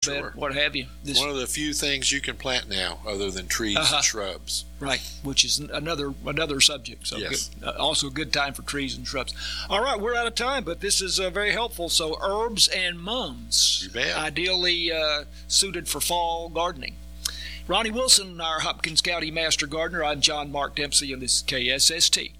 bed, what have you. One of the few things you can plant now other than trees and shrubs. Right, which is another subject. So yes. Also a good time for trees and shrubs. All right, we're out of time, but this is very helpful. So herbs and mums, you bet. Ideally suited for fall gardening. Ronnie Wilson, our Hopkins County Master Gardener. I'm John Mark Dempsey, and this is KSST.